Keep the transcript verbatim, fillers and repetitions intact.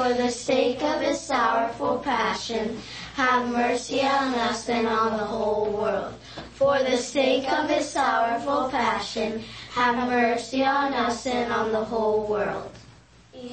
For the sake of his sorrowful passion, have mercy on us and on the whole world. For the sake of his sorrowful passion, have mercy on us and on the whole world.